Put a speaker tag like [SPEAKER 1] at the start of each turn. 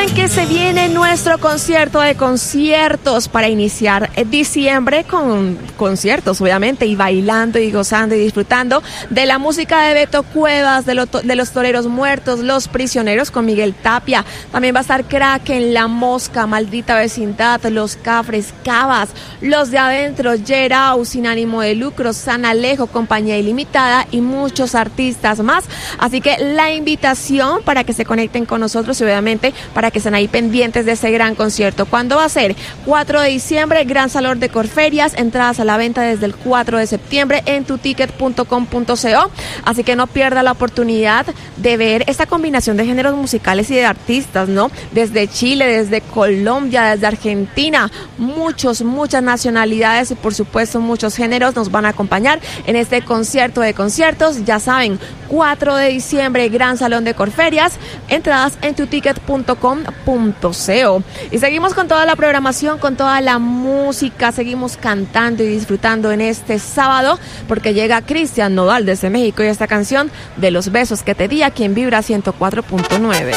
[SPEAKER 1] que se viene nuestro concierto de conciertos para iniciar diciembre con conciertos, obviamente, y bailando y gozando y disfrutando de la música de Beto Cuevas, de los Toreros Muertos, Los Prisioneros con Miguel Tapia. También va a estar Kraken, La Mosca, Maldita Vecindad, Los Cafres, Cabas, Los de Adentro, Yerau, Sin Ánimo de Lucro, San Alejo, Compañía Ilimitada y muchos artistas más. Así que la invitación para que se conecten con nosotros y obviamente para que estén ahí pendientes de ese gran concierto. ¿Cuándo va a ser? 4 de diciembre, Gran Salón de Corferias, entradas a la venta desde el 4 de septiembre en tuticket.com.co, así que no pierda la oportunidad de ver esta combinación de géneros musicales y de artistas, ¿no? Desde Chile, desde Colombia, desde Argentina, muchas nacionalidades y por supuesto muchos géneros nos van a acompañar en este concierto de conciertos. Ya saben, 4 de diciembre, Gran Salón de Corferias, entradas en tuticket.com.co. Y seguimos con toda la programación, con toda la música, seguimos cantando y disfrutando en este sábado, porque llega Cristian Nodal desde México y esta canción de Los Besos que te di aquí en Vibra 104.9.